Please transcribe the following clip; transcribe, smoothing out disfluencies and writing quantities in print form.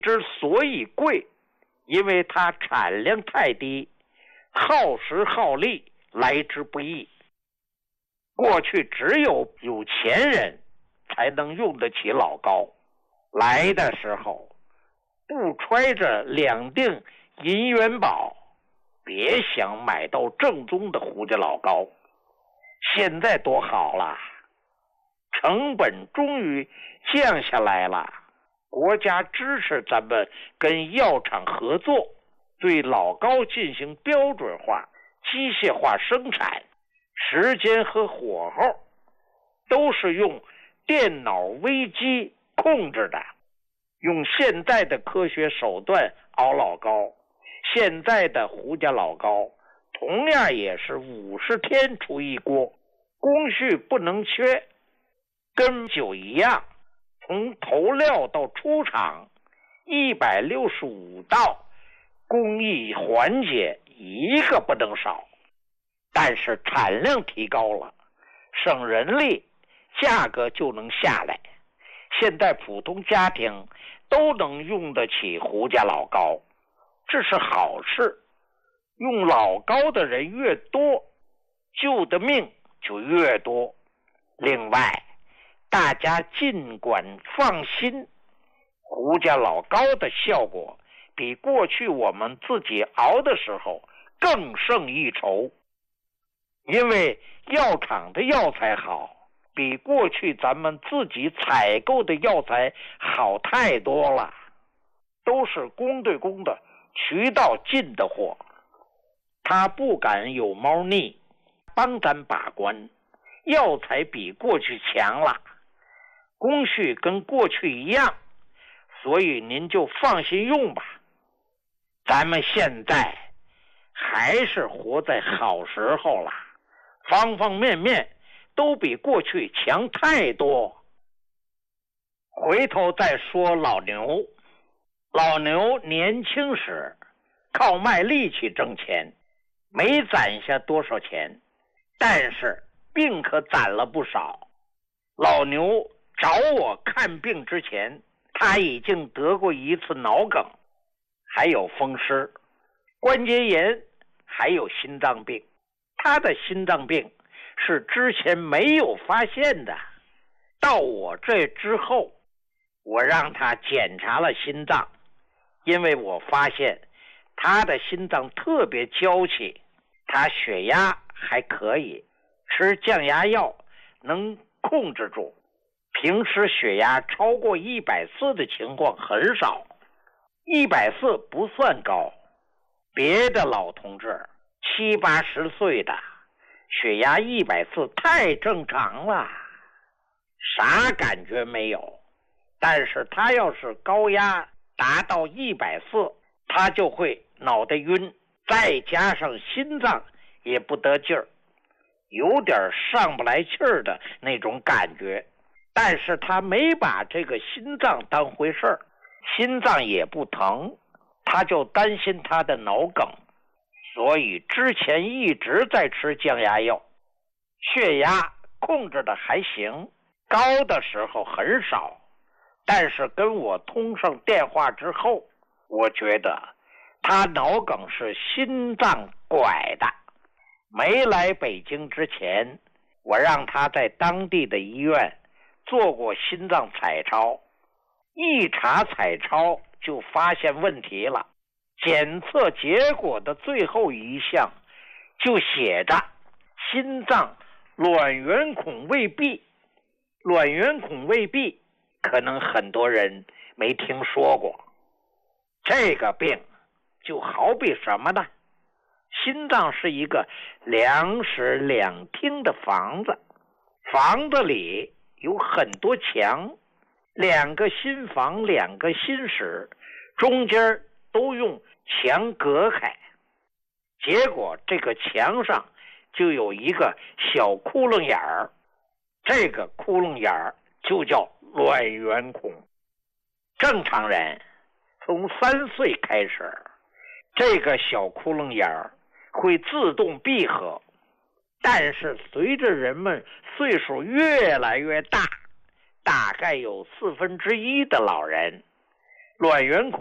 之所以贵，因为它产量太低，耗时耗力来之不易。过去只有有钱人才能用得起老高，来的时候不揣着2锭银元宝，别想买到正宗的胡家老高。现在多好了，成本终于降下来了，国家支持咱们跟药厂合作，对老高进行标准化、机械化生产，时间和火候都是用电脑微机控制的。用现在的科学手段熬老高，现在的胡家老高同样也是50天出一锅，工序不能缺，跟酒一样，从投料到出厂165道工艺环节一个不能少。但是产量提高了，省人力，价格就能下来。现在普通家庭都能用得起胡家老高，这是好事。用老高的人越多，救的命就越多。另外，大家尽管放心，胡家老高的效果比过去我们自己熬的时候更胜一筹。因为药厂的药材好，比过去咱们自己采购的药材好太多了，都是公对公的渠道进的货，他不敢有猫腻，帮咱把关。药材比过去强了，工序跟过去一样，所以您就放心用吧。咱们现在还是活在好时候了，方方面面都比过去强太多。回头再说老牛，老牛年轻时靠卖力气挣钱，没攒下多少钱，但是病可攒了不少。老牛找我看病之前，他已经得过一次脑梗，还有风湿、关节炎，还有心脏病。他的心脏病是之前没有发现的，到我这之后，我让他检查了心脏，因为我发现他的心脏特别娇气，他血压还可以，吃降压药能控制住，平时血压超过140的情况很少，140不算高。别的老同志70、80岁的血压140太正常了，啥感觉没有。但是他要是高压达到140，他就会脑袋晕，再加上心脏也不得劲儿，有点上不来气儿的那种感觉。但是他没把这个心脏当回事儿，心脏也不疼，他就担心他的脑梗，所以之前一直在吃降压药，血压控制的还行，高的时候很少。但是跟我通上电话之后，我觉得他脑梗是心脏拐的。没来北京之前，我让他在当地的医院做过心脏彩超，一查彩超就发现问题了。检测结果的最后一项就写着心脏卵圆孔未闭。卵圆孔未闭可能很多人没听说过，这个病就好比什么呢？心脏是一个2室2厅的房子，房子里有很多墙，2个心房2个心室，中间都用墙隔开，结果这个墙上就有一个小窟窿眼儿，这个窟窿眼儿就叫卵圆孔。正常人从3岁开始，这个小窟窿眼儿会自动闭合，但是随着人们岁数越来越大，大概有1/4的老人， 栾元